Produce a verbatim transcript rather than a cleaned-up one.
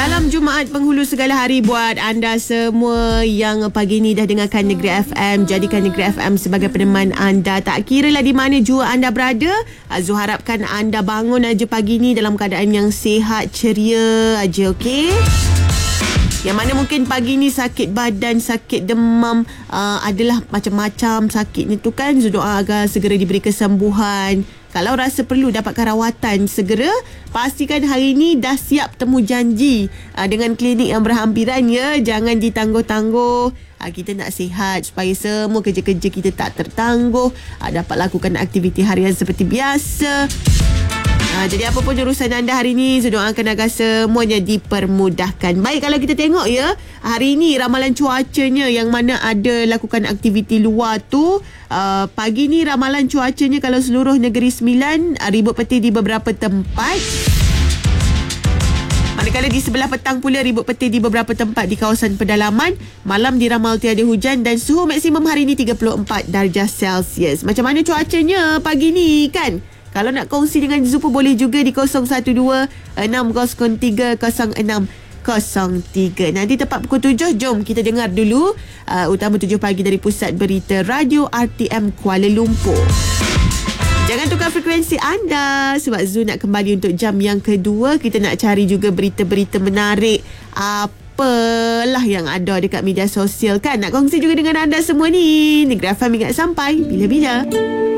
Salam Jumaat penghulu segala hari buat anda semua yang pagi ni dah dengarkan Negeri F M. Jadikan Negeri F M sebagai peneman anda. Tak kira lah di mana jua anda berada. Zu harapkan anda bangun aja pagi ni dalam keadaan yang sihat, ceria aja, okey? Yang mana mungkin pagi ni sakit badan, sakit demam, uh, adalah macam-macam sakitnya tu kan. Zu doa agar segera diberi kesembuhan. Kalau rasa perlu dapatkan rawatan, segera pastikan hari ni dah siap temu janji uh, dengan klinik yang berhampiran ya. Jangan ditangguh-tangguh. Uh, kita nak sihat supaya semua kerja-kerja kita tak tertangguh. Uh, dapat lakukan aktiviti harian seperti biasa. Ha, jadi apa pun urusan anda hari ni, saya doakan agar semuanya dipermudahkan. Baik, kalau kita tengok ya, hari ni ramalan cuacanya yang mana ada lakukan aktiviti luar tu, uh, pagi ni ramalan cuacanya kalau seluruh Negeri Sembilan, uh, ribut peti di beberapa tempat. Manakala di sebelah petang pula ribut peti di beberapa tempat di kawasan pedalaman. Malam diramal tiada hujan dan suhu maksimum hari ni tiga puluh empat darjah Celsius. Macam mana cuacanya pagi ni kan? Kalau nak kongsi dengan Zupu boleh juga di kosong satu dua enam kosong tiga kosong enam kosong tiga. Nanti tepat pukul tujuh, jom kita dengar dulu uh, Utama tujuh pagi dari Pusat Berita Radio R T M Kuala Lumpur. Jangan tukar frekuensi anda sebab Zu nak kembali untuk jam yang kedua. Kita nak cari juga berita-berita menarik. Apalah yang ada dekat media sosial kan. Nak kongsi juga dengan anda semua ni. Negeri F M ingat sampai bila-bila.